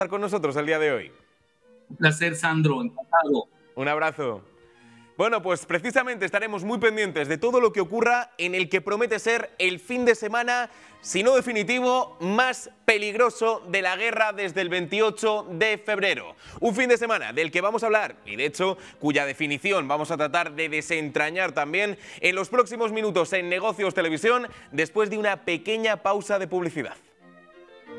con nosotros el día de hoy. Un placer, Sandro, encantado. Un abrazo. Bueno, pues precisamente estaremos muy pendientes de todo lo que ocurra en el que promete ser el fin de semana, si no definitivo, más peligroso de la guerra desde el 28 de febrero. Un fin de semana del que vamos a hablar y, de hecho, cuya definición vamos a tratar de desentrañar también en los próximos minutos en Negocios Televisión, después de una pequeña pausa de publicidad.